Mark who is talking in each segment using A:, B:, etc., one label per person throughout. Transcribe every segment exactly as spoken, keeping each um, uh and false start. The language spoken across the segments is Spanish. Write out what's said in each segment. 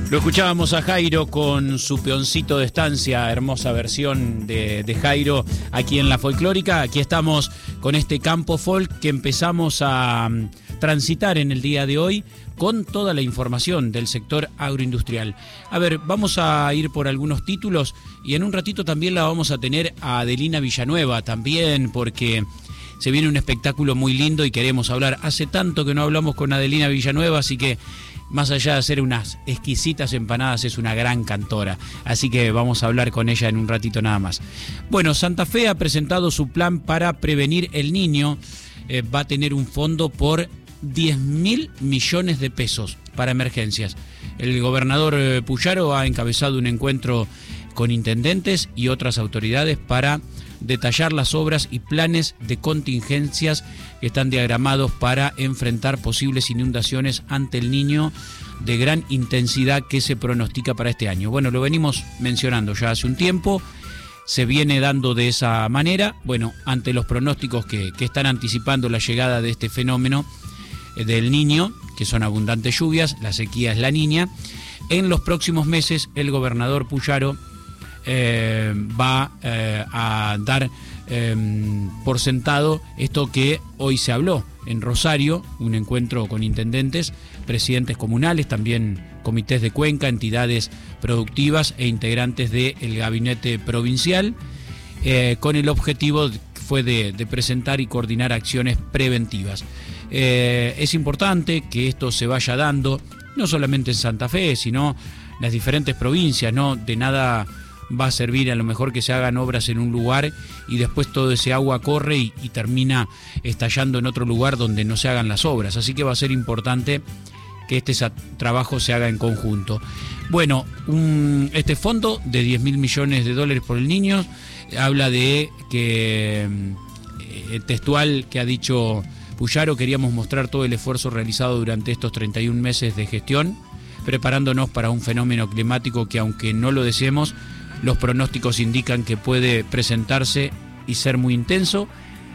A: Lo escuchábamos a Jairo con su Peoncito de Estancia, hermosa versión de, de Jairo aquí en La Folclórica. Aquí estamos con este campo folk que empezamos a um, transitar en el día de hoy con toda la información del sector agroindustrial. A ver, vamos a ir por algunos títulos y en un ratito también la vamos a tener a Adelina Villanueva también, porque se viene un espectáculo muy lindo y queremos hablar. Hace tanto que no hablamos con Adelina Villanueva, así que más allá de hacer unas exquisitas empanadas, es una gran cantora. Así que vamos a hablar con ella en un ratito nada más. Bueno, Santa Fe ha presentado su plan para prevenir el Niño. Eh, va a tener un fondo por diez mil millones de pesos para emergencias. El gobernador eh, Puyaro ha encabezado un encuentro con intendentes y otras autoridades para detallar las obras y planes de contingencias que están diagramados para enfrentar posibles inundaciones ante el Niño de gran intensidad que se pronostica para este año. Bueno, lo venimos mencionando ya hace un tiempo, se viene dando de esa manera. Bueno, ante los pronósticos que, que están anticipando la llegada de este fenómeno eh, del Niño, que son abundantes lluvias, la sequía es la Niña, en los próximos meses el gobernador Puyaro Eh, va eh, a dar eh, por sentado esto que hoy se habló en Rosario, un encuentro con intendentes, presidentes comunales, también comités de cuenca, entidades productivas e integrantes del gabinete provincial, eh, con el objetivo fue de, de presentar y coordinar acciones preventivas. Eh, es importante que esto se vaya dando, no solamente en Santa Fe, sino en las diferentes provincias, ¿no? De nada va a servir a lo mejor que se hagan obras en un lugar y después todo ese agua corre y, y termina estallando en otro lugar donde no se hagan las obras. Así que va a ser importante que este trabajo se haga en conjunto. Bueno, un, este fondo de diez mil millones de dólares por el Niño habla de que eh, textual que ha dicho Puyaro: queríamos mostrar todo el esfuerzo realizado durante estos treinta y un meses de gestión, preparándonos para un fenómeno climático que, aunque no lo deseemos, los pronósticos indican que puede presentarse y ser muy intenso.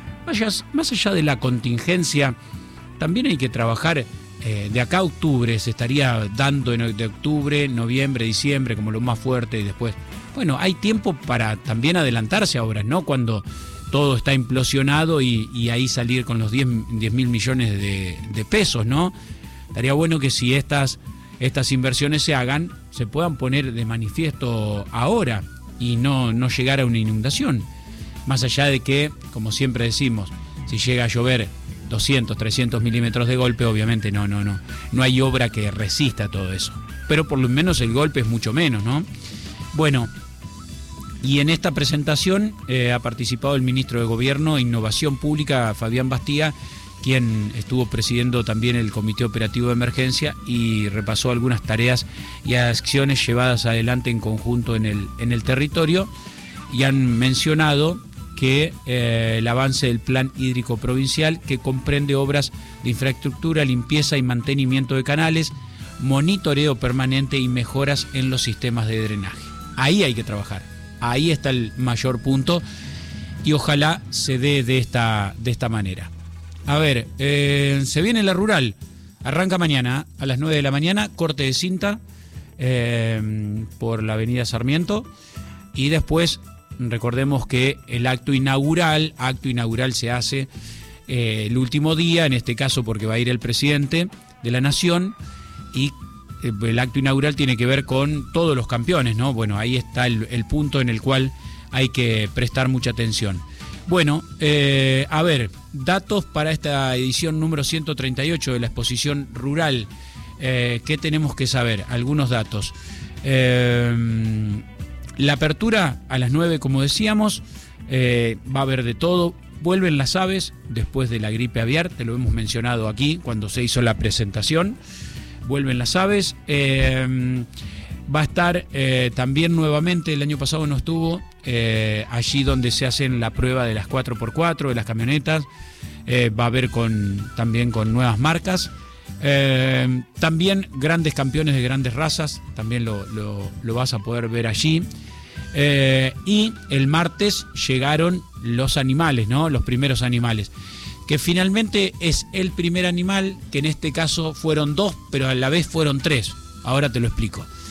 A: Más allá de la contingencia, también hay que trabajar eh, de acá a octubre. Se estaría dando en, de octubre, noviembre, diciembre como lo más fuerte, y después, bueno, hay tiempo para también adelantarse a obras, ¿no? Cuando todo está implosionado y, y ahí salir con los diez mil millones de, de pesos, ¿no? Estaría bueno que si estas... estas inversiones se hagan, se puedan poner de manifiesto ahora y no, no llegar a una inundación. Más allá de que, como siempre decimos, si llega a llover doscientos, trescientos milímetros de golpe, obviamente no, no, no, no hay obra que resista todo eso. Pero por lo menos el golpe es mucho menos, ¿no? Bueno, y en esta presentación eh, ha participado el ministro de Gobierno e Innovación Pública, Fabián Bastía, quien estuvo presidiendo también el Comité Operativo de Emergencia y repasó algunas tareas y acciones llevadas adelante en conjunto en el, en el territorio, y han mencionado que eh, el avance del Plan Hídrico Provincial, que comprende obras de infraestructura, limpieza y mantenimiento de canales, monitoreo permanente y mejoras en los sistemas de drenaje. Ahí hay que trabajar, ahí está el mayor punto y ojalá se dé de esta, de esta manera. A ver, eh, se viene la rural, arranca mañana a las nueve de la mañana, corte de cinta eh, por la avenida Sarmiento, y después recordemos que el acto inaugural, acto inaugural se hace eh, el último día, en este caso porque va a ir el presidente de la Nación, y eh, el acto inaugural tiene que ver con todos los campeones, ¿no? Bueno, ahí está el, el punto en el cual hay que prestar mucha atención. Bueno, eh, a ver, datos para esta edición número ciento treinta y ocho de la exposición rural. Eh, ¿Qué tenemos que saber? Algunos datos. Eh, la apertura a las nueve, como decíamos, eh, va a haber de todo. Vuelven las aves después de la gripe aviar, te lo hemos mencionado aquí cuando se hizo la presentación. Vuelven las aves. Eh, Va a estar eh, también nuevamente, el año pasado no estuvo, eh, allí donde se hacen la prueba de las cuatro por cuatro, de las camionetas, eh, va a haber con, también con nuevas marcas. Eh, también grandes campeones de grandes razas, también lo, lo, lo vas a poder ver allí. Eh, y el martes llegaron los animales, ¿no? Los primeros animales, que finalmente es el primer animal, que en este caso fueron dos, pero a la vez fueron tres. Ahora te lo explico.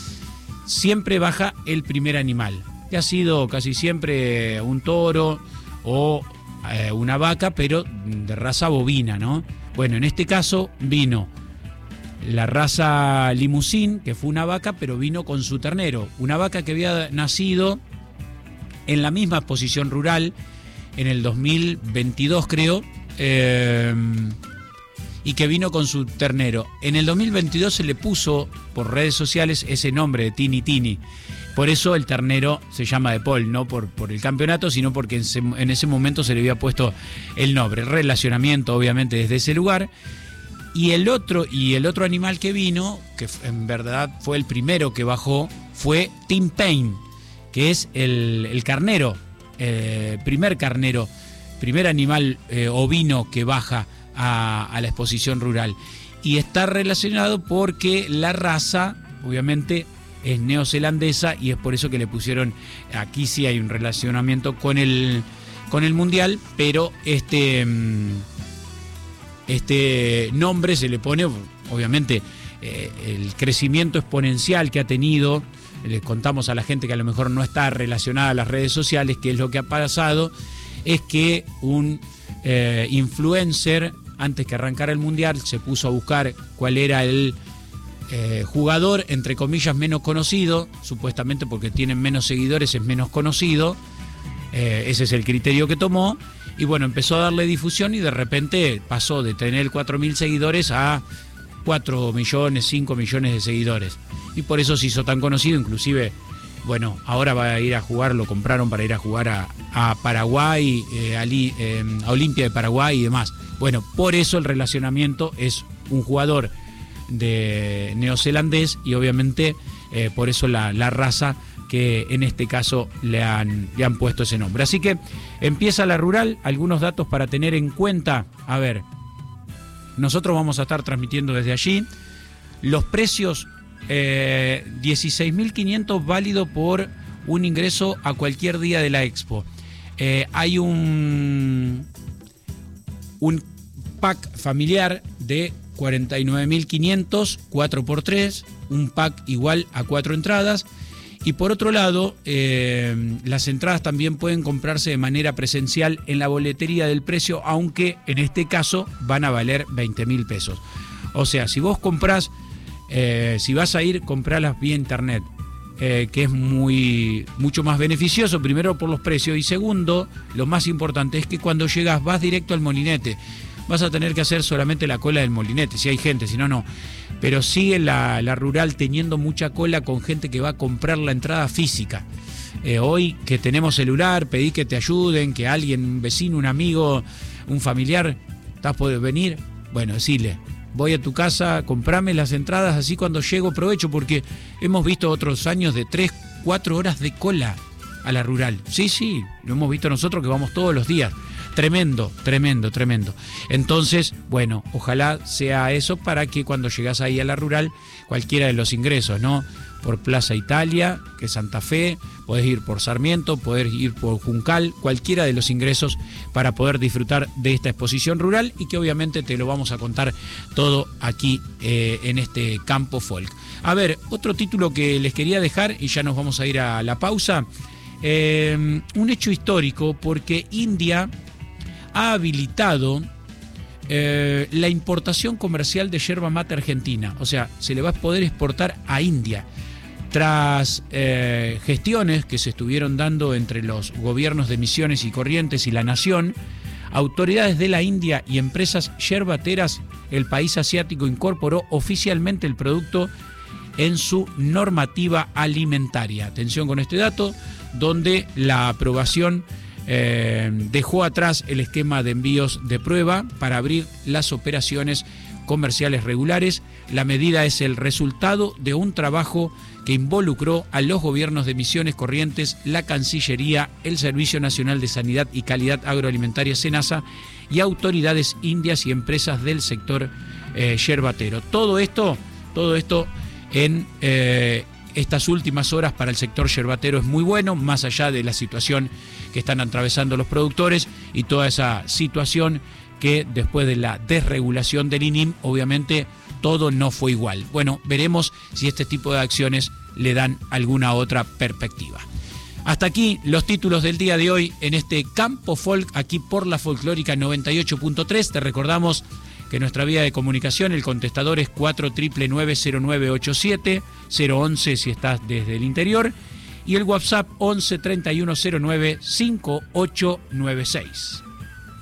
A: siempre baja el primer animal, que ha sido casi siempre un toro o eh, una vaca, pero de raza bovina, ¿no? Bueno, en este caso vino la raza Limousin, que fue una vaca, pero vino con su ternero. Una vaca que había nacido en la misma exposición rural en el dos mil veintidós, creo, eh, y que vino con su ternero. En el dos mil veintidós se le puso por redes sociales ese nombre de Tini Tini. Por eso el ternero se llama De Paul, no por, por el campeonato, sino porque en ese, en ese momento se le había puesto el nombre. Relacionamiento, obviamente, desde ese lugar. Y el otro, y el otro animal que vino, que en verdad fue el primero que bajó, fue Tim Paine, que es el, el carnero, eh, primer carnero, primer animal eh, ovino que baja a, a la exposición rural. Y está relacionado porque la raza, obviamente, es neozelandesa y es por eso que le pusieron, aquí sí hay un relacionamiento con el, con el mundial, pero este... Este nombre se le pone, obviamente, eh, el crecimiento exponencial que ha tenido. Les contamos a la gente que a lo mejor no está relacionada a las redes sociales, que es lo que ha pasado, es que un eh, influencer, antes que arrancara el Mundial, se puso a buscar cuál era el eh, jugador, entre comillas, menos conocido, supuestamente porque tienen menos seguidores, es menos conocido. Eh, ese es el criterio que tomó. Y bueno, empezó a darle difusión y de repente pasó de tener cuatro mil seguidores a cuatro millones, cinco millones de seguidores. Y por eso se hizo tan conocido, inclusive, bueno, ahora va a ir a jugar, lo compraron para ir a jugar a, a Paraguay, eh, a, eh, a Olimpia de Paraguay y demás. Bueno, por eso el relacionamiento es un jugador de neozelandés y obviamente eh, por eso la, la raza que en este caso le han, le han puesto ese nombre. Así que empieza la rural, algunos datos para tener en cuenta. A ver, nosotros vamos a estar transmitiendo desde allí. Los precios, eh, dieciséis mil quinientos válido por un ingreso a cualquier día de la expo. Eh, hay un, un pack familiar de cuarenta y nueve mil quinientos, cuatro por tres, un pack igual a cuatro entradas. Y por otro lado, eh, las entradas también pueden comprarse de manera presencial en la boletería del precio, aunque en este caso van a valer veinte mil pesos. O sea, si vos comprás, eh, si vas a ir, compralas vía internet, eh, que es muy, mucho más beneficioso, primero por los precios y segundo, lo más importante es que cuando llegas vas directo al molinete. Vas a tener que hacer solamente la cola del molinete, si hay gente, si no, no. Pero sigue la, la rural teniendo mucha cola con gente que va a comprar la entrada física. Eh, hoy que tenemos celular, pedí que te ayuden, que alguien, un vecino, un amigo, un familiar, ¿estás por venir? Bueno, decile, voy a tu casa, comprame las entradas, así cuando llego aprovecho, porque hemos visto otros años de tres, cuatro horas de cola a la rural. Sí, sí, lo hemos visto nosotros que vamos todos los días. Tremendo, tremendo, tremendo. Entonces, bueno, ojalá sea eso para que cuando llegás ahí a la rural, cualquiera de los ingresos, ¿no? Por Plaza Italia, que es Santa Fe, podés ir por Sarmiento, podés ir por Juncal, cualquiera de los ingresos para poder disfrutar de esta exposición rural y que obviamente te lo vamos a contar todo aquí eh, en este Campo Folk. A ver, otro título que les quería dejar y ya nos vamos a ir a la pausa. Eh, un hecho histórico porque India ha habilitado eh, la importación comercial de yerba mate argentina. O sea, se le va a poder exportar a India. Tras eh, gestiones que se estuvieron dando entre los gobiernos de Misiones y Corrientes y la Nación, autoridades de la India y empresas yerbateras, el país asiático incorporó oficialmente el producto en su normativa alimentaria. Atención con este dato, donde la aprobación Eh, dejó atrás el esquema de envíos de prueba para abrir las operaciones comerciales regulares. La medida es el resultado de un trabajo que involucró a los gobiernos de Misiones, Corrientes, la Cancillería, el Servicio Nacional de Sanidad y Calidad Agroalimentaria, SENASA, y autoridades indias y empresas del sector eh, yerbatero. Todo esto, todo esto en eh, estas últimas horas para el sector yerbatero es muy bueno, más allá de la situación que están atravesando los productores y toda esa situación que después de la desregulación del I N I M, obviamente todo no fue igual. Bueno, veremos si este tipo de acciones le dan alguna otra perspectiva. Hasta aquí los títulos del día de hoy en este Campo Folk, aquí por la Folclórica noventa y ocho punto tres. Te recordamos que nuestra vía de comunicación, el contestador es cuatro nueve nueve cero nueve ocho siete, cero once si estás desde el interior, y el WhatsApp once treinta y uno cero nueve cinco ocho nueve seis.